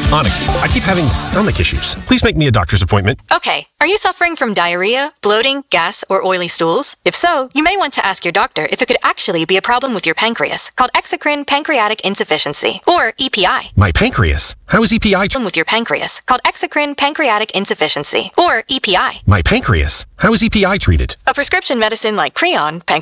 Onyx, I keep having stomach issues. Please make me a doctor's appointment. Okay, are you suffering from diarrhea, bloating, gas, or oily stools? If so, you may want to ask your doctor if it could actually be a problem with your pancreas, called exocrine pancreatic insufficiency, or EPI. My pancreas? How is EPI? With your pancreas, called exocrine pancreatic insufficiency, or EPI. My pancreas? How is EPI treated? A prescription medicine like Creon,